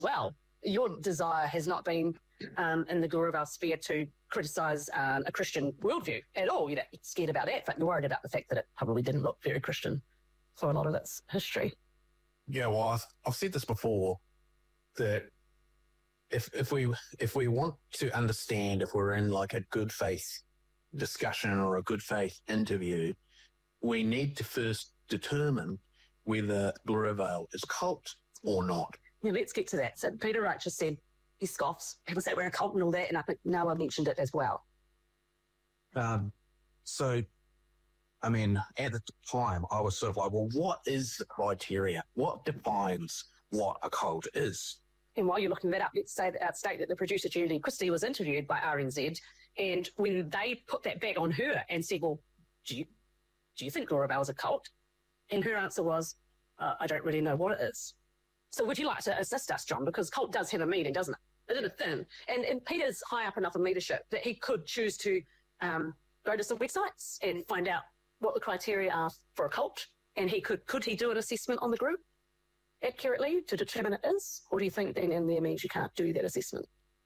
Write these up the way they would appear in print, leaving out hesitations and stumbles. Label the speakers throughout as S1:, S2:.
S1: well, your desire has not been in the Guruvale sphere to criticise a Christian worldview at all. You're scared about that, but you're worried about the fact that it probably didn't look very Christian for a lot of its history.
S2: Yeah, well, I've said this before, that if we want to understand if we're in like a good faith discussion or a good faith interview, we need to first determine whether Guruvale is cult or not.
S1: Yeah, let's get to that. So Peter Wright just said he scoffs. People say we're a cult and all that, and I think Noah mentioned it as well.
S2: So, I mean, at the time, I was sort of like, well, what is the criteria? What defines what a cult is?
S1: And while you're looking that up, let's state that the producer, Julie Christie, was interviewed by RNZ, and when they put that back on her and said, well, do you think Guruvale is a cult? And her answer was, I don't really know what it is. So would you like to assist us, John? Because cult does have a meaning, doesn't it? It is a thing. And Peter's high up enough in leadership that he could choose to go to some websites and find out what the criteria are for a cult. And could he do an assessment on the group accurately to determine it is? Or do you think then in there means you can't do that assessment?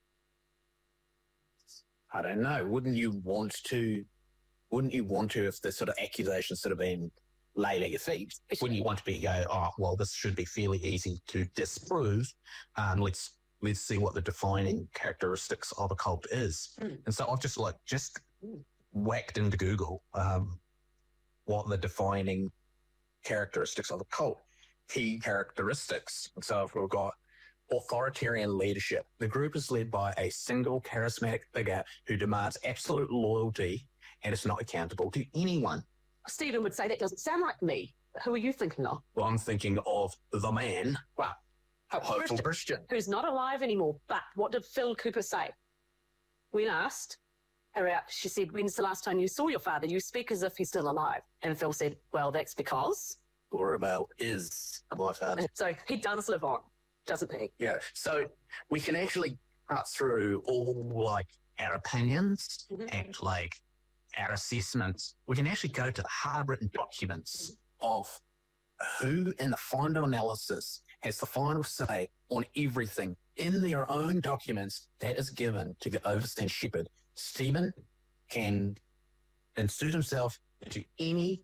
S2: I don't know. Wouldn't you want to if the sort of accusations sort of been laid at your feet? Wouldn't you want to go, oh, well, this should be fairly easy to disprove. Let's see what the defining characteristics of a cult is. And so I've just whacked into Google what the defining characteristics of a cult, key characteristics. So if we've got authoritarian leadership, the group is led by a single charismatic figure who demands absolute loyalty and is not accountable to anyone.
S1: Stephen would say that doesn't sound like me. Who are you thinking of?
S2: Well, I'm thinking of the man, Hopeful Christian,
S1: who's not alive anymore. But what did Phil Cooper say? When asked she said, when's the last time you saw your father? You speak as if he's still alive. And Phil said, well, that's because
S2: Guruvale is my father.
S1: So he does live on, doesn't he?
S2: Yeah. So we can actually cut through all our opinions and our assessments. We can actually go to the hard-written documents of who in the final analysis has the final say on everything in their own documents that is given to the overseeing shepherd. Stephen can insert himself into any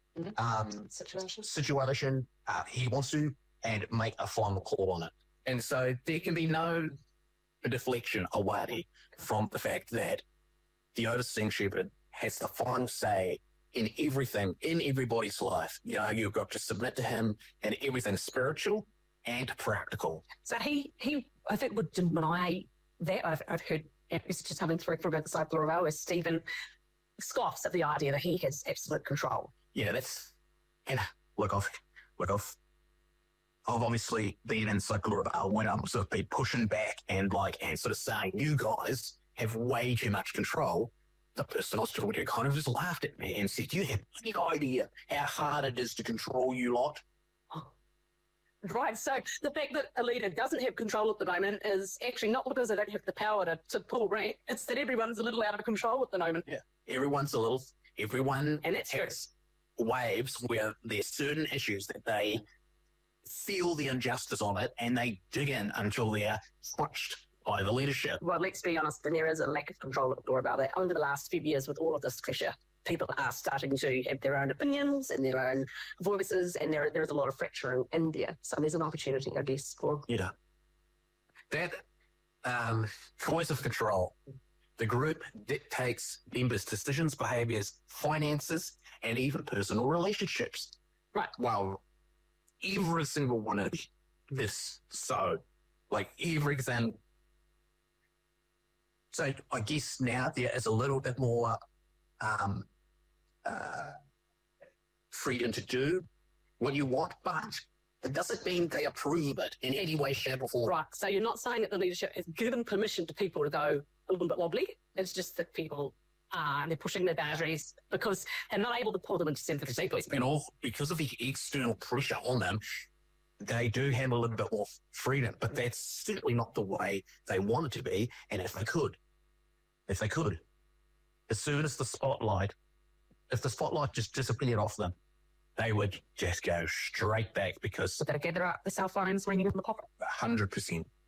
S2: situation he wants to and make a final call on it. And so there can be no deflection away from the fact that the overseeing shepherd has the final say in everything, in everybody's life. You've got to submit to him in everything spiritual and practical.
S1: So he I think, would deny that. I've heard messages coming through from the side of Guruvale where Stephen scoffs at the idea that he has absolute control.
S2: Yeah, I've obviously been inside Guruvale when I'm sort of been pushing back and sort of saying, you guys have way too much control. The person I was talking to kind of just laughed at me and said, you have no idea how hard it is to control you lot.
S1: Right, so the fact that a leader doesn't have control at the moment is actually not because they don't have the power to pull rank, it's that everyone's a little out of control at the moment.
S2: Yeah, everyone and has waves where there's certain issues that they feel the injustice on it and they dig in until they're crushed by the leadership.
S1: Well, let's be honest, there is a lack of control at the door about that. Over the last few years with all of this pressure, people are starting to have their own opinions and their own voices, and there is a lot of fracturing in there. So there's an opportunity, I guess, for...
S2: Yeah. That choice of control. The group dictates members' decisions, behaviours, finances, and even personal relationships.
S1: Right.
S2: Well, every single one of this. So, everything. So I guess now there is a little bit more freedom to do what you want, but it doesn't mean they approve it in any way, shape or form.
S1: Right, so you're not saying that the leadership has given permission to people to go a little bit wobbly. It's just that people they're pushing their boundaries because they're not able to pull them into sympathy.
S2: And all because of the external pressure on them, they do have a little bit more freedom, but that's certainly not the way they want it to be. And if they could, as soon as the spotlight just disappeared off them, they would just go straight back because...
S1: So they'll gather up the cell phones ringing in the pocket.
S2: 100%.